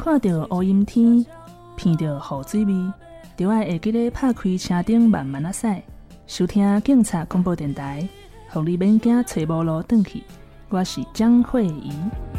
看到乌阴天，闻到雨水味，就要会记得拍开车顶慢慢驶，收听警察广播电台，让你免惊找无路转去。我是江慧仪。